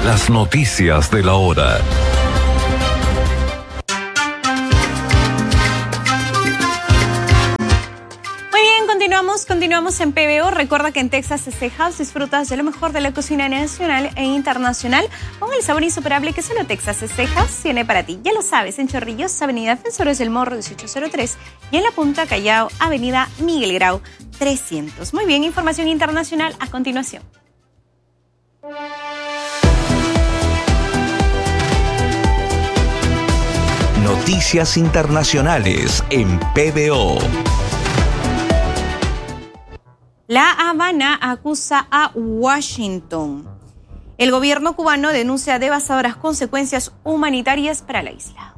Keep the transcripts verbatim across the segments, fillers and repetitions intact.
Las noticias de la hora. Continuamos, continuamos en P B O. Recuerda que en Texas C C House disfrutas de lo mejor de la cocina nacional e internacional con el sabor insuperable que solo Texas C C House tiene para ti. Ya lo sabes, en Chorrillos, Avenida Defensores del Morro dieciocho cero tres y en La Punta Callao, Avenida Miguel Grau trescientos. Muy bien, información internacional a continuación. Noticias internacionales en P B O. La Habana acusa a Washington. El gobierno cubano denuncia devastadoras consecuencias humanitarias para la isla.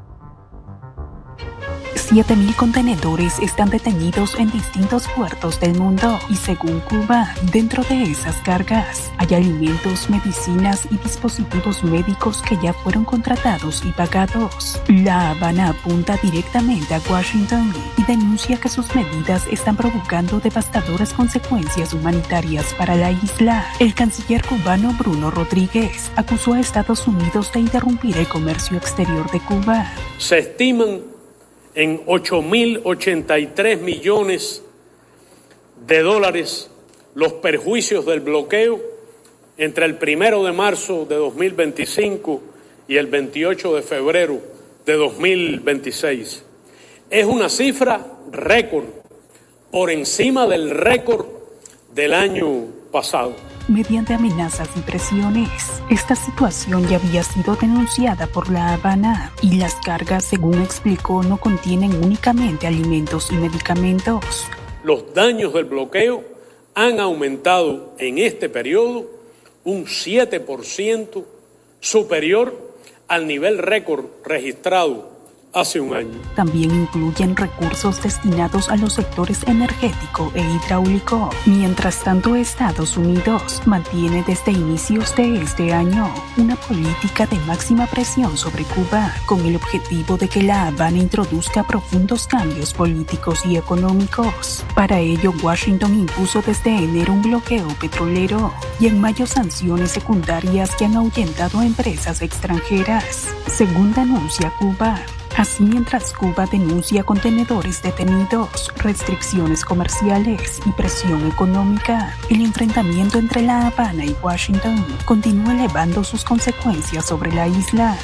siete mil contenedores están detenidos en distintos puertos del mundo y según Cuba, dentro de esas cargas hay alimentos, medicinas y dispositivos médicos que ya fueron contratados y pagados. La Habana apunta directamente a Washington y denuncia que sus medidas están provocando devastadoras consecuencias humanitarias para la isla. El canciller cubano Bruno Rodríguez acusó a Estados Unidos de interrumpir el comercio exterior de Cuba. Se estiman en ocho mil ochenta y tres millones de dólares los perjuicios del bloqueo entre el primero de marzo de dos mil veinticinco y el veintiocho de febrero de dos mil veintiséis. Es una cifra récord, por encima del récord del año pasado. Mediante amenazas y presiones, esta situación ya había sido denunciada por La Habana y las cargas, según explicó, no contienen únicamente alimentos y medicamentos. Los daños del bloqueo han aumentado en este periodo un siete por ciento superior al nivel récord registrado hace un año. También incluyen recursos destinados a los sectores energético e hidráulico. Mientras tanto, Estados Unidos mantiene desde inicios de este año una política de máxima presión sobre Cuba, con el objetivo de que La Habana introduzca profundos cambios políticos y económicos. Para ello, Washington impuso desde enero un bloqueo petrolero y en mayo sanciones secundarias que han ahuyentado a empresas extranjeras, según denuncia Cuba. Así, mientras Cuba denuncia contenedores detenidos, restricciones comerciales y presión económica, el enfrentamiento entre La Habana y Washington continúa elevando sus consecuencias sobre la isla.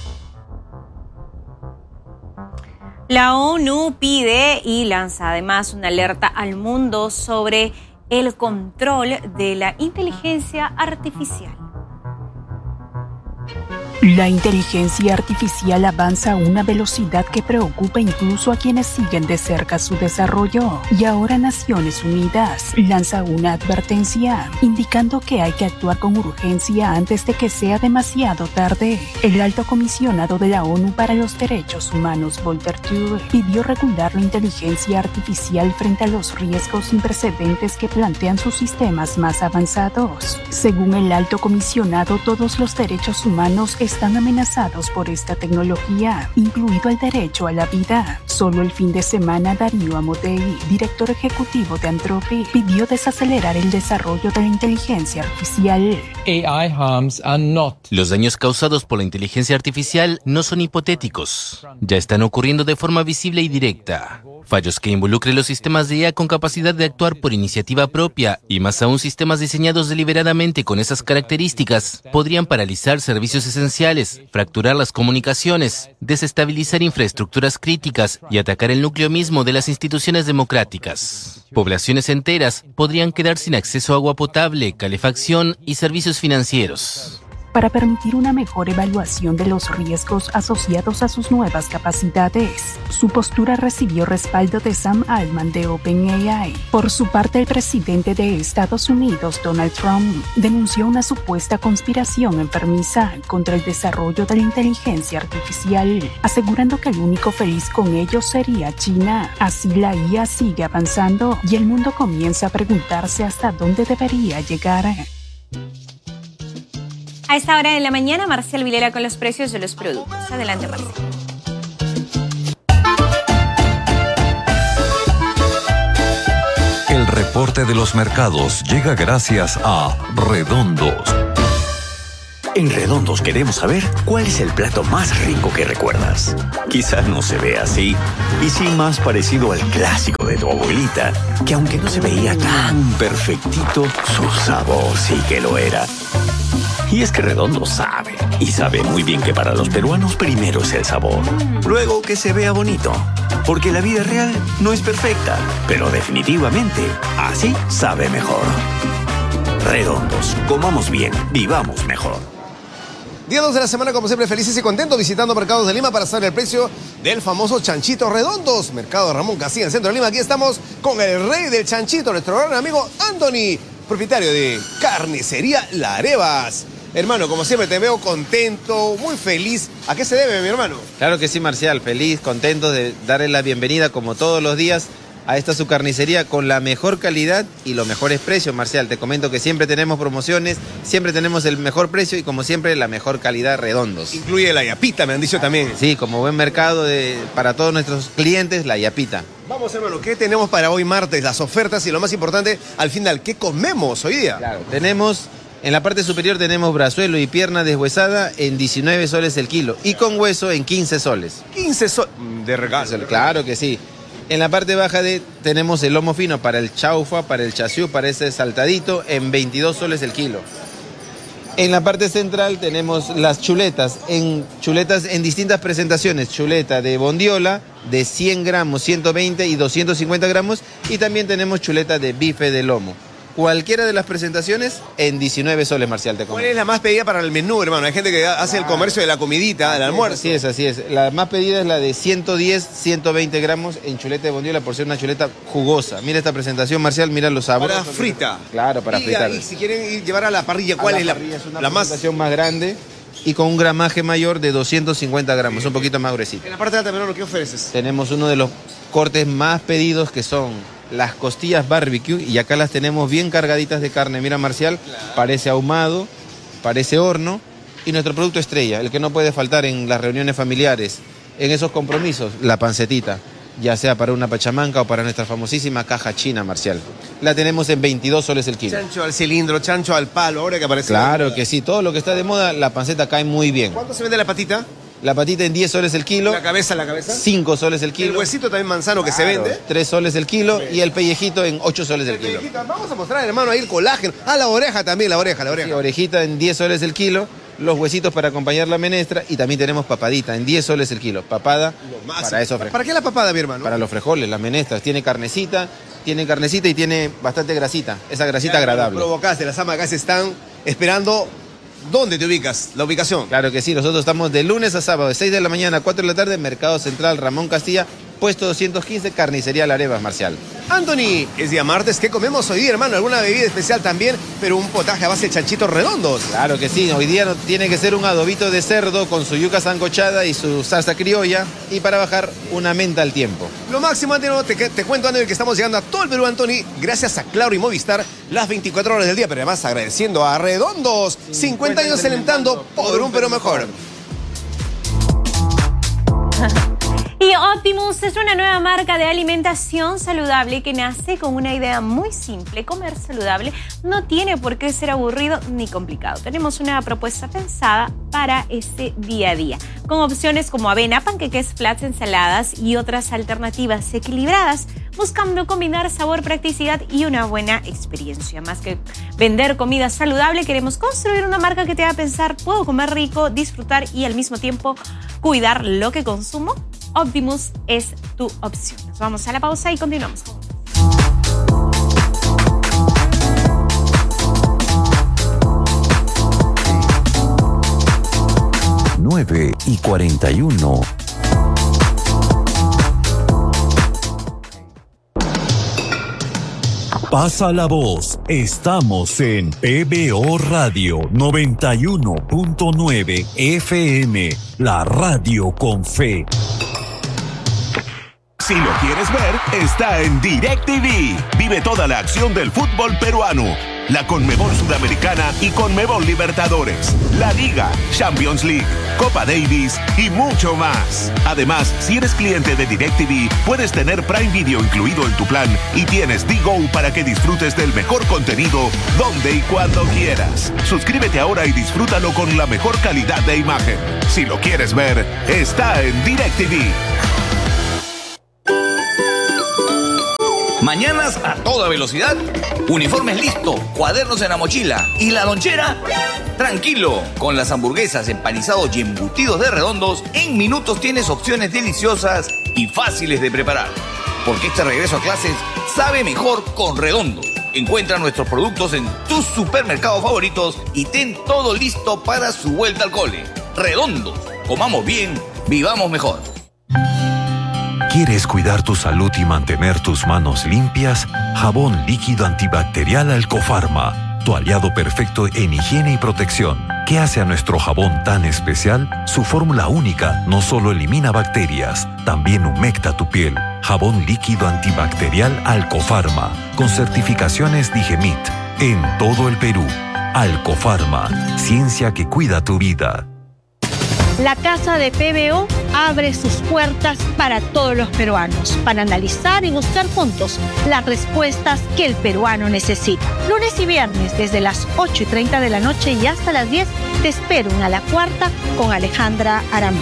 La ONU pide y lanza además una alerta al mundo sobre el control de la inteligencia artificial. La inteligencia artificial avanza a una velocidad que preocupa incluso a quienes siguen de cerca su desarrollo. Y ahora Naciones Unidas lanza una advertencia indicando que hay que actuar con urgencia antes de que sea demasiado tarde. El alto comisionado de la ONU para los Derechos Humanos, Volker Turk, pidió regular la inteligencia artificial frente a los riesgos sin precedentes que plantean sus sistemas más avanzados. Según el alto comisionado, todos los derechos humanos están amenazados por esta tecnología, incluido el derecho a la vida. Solo el fin de semana, Darío Amodei, director ejecutivo de Anthropic, pidió desacelerar el desarrollo de la inteligencia artificial. A I harms are not. Los daños causados por la inteligencia artificial no son hipotéticos. Ya están ocurriendo de forma visible y directa. Fallos que involucren los sistemas de I A con capacidad de actuar por iniciativa propia y más aún sistemas diseñados deliberadamente con esas características podrían paralizar servicios esenciales, fracturar las comunicaciones, desestabilizar infraestructuras críticas y atacar el núcleo mismo de las instituciones democráticas. Poblaciones enteras podrían quedar sin acceso a agua potable, calefacción y servicios financieros. Para permitir una mejor evaluación de los riesgos asociados a sus nuevas capacidades, su postura recibió respaldo de Sam Altman de OpenAI. Por su parte, el presidente de Estados Unidos, Donald Trump, denunció una supuesta conspiración enfermiza contra el desarrollo de la inteligencia artificial, asegurando que el único feliz con ello sería China. Así la I A sigue avanzando y el mundo comienza a preguntarse hasta dónde debería llegar. A esta hora de la mañana, Marcial Vilera con los precios de los productos. Adelante, Marcial. El reporte de los mercados llega gracias a Redondos. En Redondos queremos saber cuál es el plato más rico que recuerdas. Quizás no se ve así, y sí más parecido al clásico de tu abuelita, que aunque no se veía tan perfectito, su sabor sí que lo era. Y es que Redondo sabe, y sabe muy bien que para los peruanos primero es el sabor, luego que se vea bonito. Porque la vida real no es perfecta, pero definitivamente así sabe mejor. Redondos, comamos bien, vivamos mejor. Día dos de la semana, como siempre, felices y contentos, visitando Mercados de Lima para saber el precio del famoso chanchito Redondos. Mercado Ramón Castilla, en el centro de Lima. Aquí estamos con el rey del chanchito, nuestro gran amigo Anthony, propietario de Carnicería Larevas. Hermano, como siempre te veo contento, muy feliz. ¿A qué se debe, mi hermano? Claro que sí, Marcial. Feliz, contento de darle la bienvenida, como todos los días, a esta su carnicería con la mejor calidad y los mejores precios, Marcial. Te comento que siempre tenemos promociones, siempre tenemos el mejor precio y, como siempre, la mejor calidad Redondos. Incluye la yapita, me han dicho también. Sí, como buen mercado de, para todos nuestros clientes, la yapita. Vamos, hermano, ¿qué tenemos para hoy martes? Las ofertas y lo más importante, al final, ¿qué comemos hoy día? Claro, tenemos... En la parte superior tenemos brazuelo y pierna deshuesada en diecinueve soles el kilo y con hueso en quince soles. quince soles de regalo. Claro que sí. En la parte baja de, tenemos el lomo fino para el chaufa, para el chasiú, para ese saltadito en veintidós soles el kilo. En la parte central tenemos las chuletas, en chuletas en distintas presentaciones. Chuleta de bondiola de cien gramos, ciento veinte y doscientos cincuenta gramos. Y también tenemos chuleta de bife de lomo. Cualquiera de las presentaciones en diecinueve soles, Marcial, te comento. ¿Cuál es la más pedida para el menú, hermano? Hay gente que hace el comercio de la comidita, del almuerzo. Así es, así es. La más pedida es la de ciento diez, ciento veinte gramos en chuleta de bondiola por ser una chuleta jugosa. Mira esta presentación, Marcial, mira los sabores. Para frita. Claro, para y, fritar. Y si quieren llevar a la parrilla, ¿cuál a es la la, parrilla es una la más? presentación más grande y con un gramaje mayor de doscientos cincuenta gramos, un poquito más gruesito. En la parte alta, hermano, ¿qué ofreces? Tenemos uno de los cortes más pedidos, que son las costillas barbecue, y acá las tenemos bien cargaditas de carne. Mira, Marcial, claro. Parece ahumado, parece horno, y nuestro producto estrella, el que no puede faltar en las reuniones familiares, en esos compromisos, la pancetita, ya sea para una pachamanca o para nuestra famosísima caja china, Marcial. La tenemos en veintidós soles el kilo. Chancho al cilindro, chancho al palo, ahora que aparece. Claro que sí, todo lo que está de moda, la panceta cae muy bien. ¿Cuánto se vende la patita? La patita en diez soles el kilo. ¿La cabeza, la cabeza? cinco soles el kilo. ¿El huesito también manzano que claro, se vende? tres soles el kilo. Y el pellejito en ocho soles el, el kilo. Vamos a mostrar, hermano, ahí el colágeno. Ah, la oreja también, la oreja, la oreja. Sí, orejita en diez soles el kilo. Los huesitos para acompañar la menestra. Y también tenemos papadita en diez soles el kilo. Papada para eso. ¿Para qué la papada, mi hermano? Para los frijoles, las menestras. Tiene carnecita, tiene carnecita y tiene bastante grasita. Esa grasita ya, agradable. Provocaste, las amas acá se están esperando. ¿Dónde te ubicas? ¿La ubicación? Claro que sí, nosotros estamos de lunes a sábado, de seis de la mañana a cuatro de la tarde, Mercado Central Ramón Castilla, puesto doscientos quince, Carnicería Larevas, Marcial. Anthony, es día martes, ¿qué comemos hoy día, hermano? ¿Alguna bebida especial también, pero un potaje a base de chanchitos redondos? Claro que sí, hoy día no, tiene que ser un adobito de cerdo con su yuca sancochada y su salsa criolla, y para bajar una menta al tiempo. Lo máximo, Anthony, te, te cuento, Anthony, que estamos llegando a todo el Perú, Anthony, gracias a Claro y Movistar, las veinticuatro horas del día, pero además agradeciendo a Redondos, cincuenta años celebrando por un Perú mejor. Y Optimus es una nueva marca de alimentación saludable que nace con una idea muy simple. Comer saludable no tiene por qué ser aburrido ni complicado. Tenemos una propuesta pensada para ese día a día, con opciones como avena, panqueques, flats, ensaladas y otras alternativas equilibradas, buscando combinar sabor, practicidad y una buena experiencia. Más que vender comida saludable, queremos construir una marca que te haga pensar, puedo comer rico, disfrutar y al mismo tiempo cuidar lo que consumo. Optimus es tu opción. Nos vamos a la pausa y continuamos. nueve y cuarenta y uno. Pasa la voz. Estamos en P B O Radio noventa y uno punto nueve F M, la radio con fe. Si lo quieres ver, está en DirecTV. Vive toda la acción del fútbol peruano. la Conmebol Sudamericana y Conmebol Libertadores, la Liga, Champions League, Copa Davis y mucho más. Además, si eres cliente de DirecTV, puedes tener Prime Video incluido en tu plan y tienes D-Go para que disfrutes del mejor contenido donde y cuando quieras. Suscríbete ahora y disfrútalo con la mejor calidad de imagen. Si lo quieres ver, está en DirecTV. Mañanas a toda velocidad, uniformes listo, cuadernos en la mochila y la lonchera. Tranquilo, con las hamburguesas, empanizados y embutidos de Redondos, en minutos tienes opciones deliciosas y fáciles de preparar. Porque este regreso a clases sabe mejor con Redondos. Encuentra nuestros productos en tus supermercados favoritos y ten todo listo para su vuelta al cole. Redondos, comamos bien, vivamos mejor. ¿Quieres cuidar tu salud y mantener tus manos limpias? Jabón líquido antibacterial Alcofarma, tu aliado perfecto en higiene y protección. ¿Qué hace a nuestro jabón tan especial? Su fórmula única no solo elimina bacterias, también humecta tu piel. Jabón líquido antibacterial Alcofarma, con certificaciones Digemit, en todo el Perú. Alcofarma, ciencia que cuida tu vida. La Casa de P B O abre sus puertas para todos los peruanos, para analizar y buscar juntos las respuestas que el peruano necesita. Lunes y viernes, desde las ocho y treinta de la noche y hasta las diez, te espero en A la Cuarta con Alejandra Aramillo.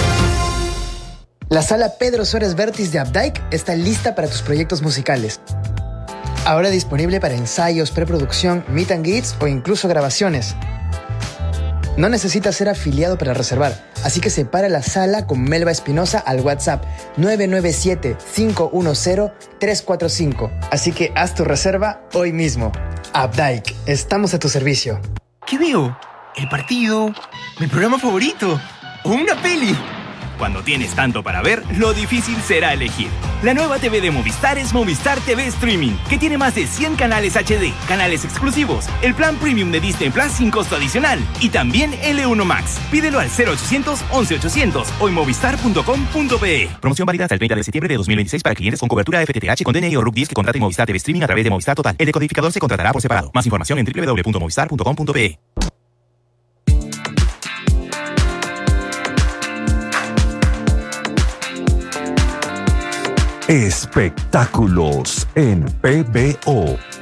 La sala Pedro Suárez Vértiz de Updike está lista para tus proyectos musicales. Ahora disponible para ensayos, preproducción, meet and greets o incluso grabaciones. No necesitas ser afiliado para reservar, así que separa la sala con Melba Espinosa al WhatsApp nueve nueve siete, cinco uno cero, tres cuatro cinco. Así que haz tu reserva hoy mismo. Updike, estamos a tu servicio. ¿Qué veo? ¿El partido? ¿Mi programa favorito? ¿O una peli? Cuando tienes tanto para ver, lo difícil será elegir. La nueva T V de Movistar es Movistar T V Streaming, que tiene más de cien canales H D, canales exclusivos, el plan premium de Disney Plus sin costo adicional y también L uno Max. Pídelo al cero ochocientos, once ochocientos o en movistar punto com punto pe. Promoción válida hasta el treinta de septiembre de dos mil veintiséis para clientes con cobertura F T T H con D N I o R U C diez que contraten Movistar T V Streaming a través de Movistar Total. El decodificador se contratará por separado. Más información en doble u doble u doble u punto movistar punto com punto pe. Espectáculos en P B O.